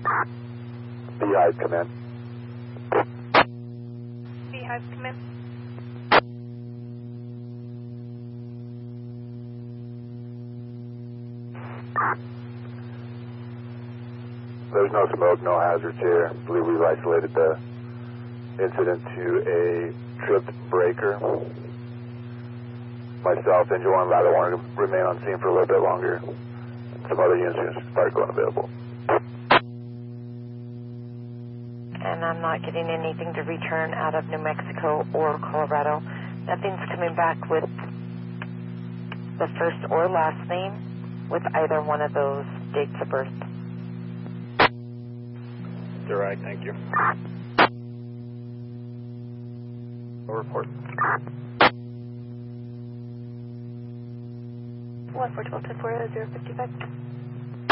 Beehive, come in. Beehive, come in. There's no smoke, no hazards here. I believe we've isolated the incident to a tripped breaker. Myself, Engine 1, Ladder 1 to remain on scene for a little bit longer. Some other units should start going available. And I'm not getting anything to return out of New Mexico or Colorado. Nothing's coming back with the first or last name with either one of those dates of birth. You're right, thank you. No report. 14124 055.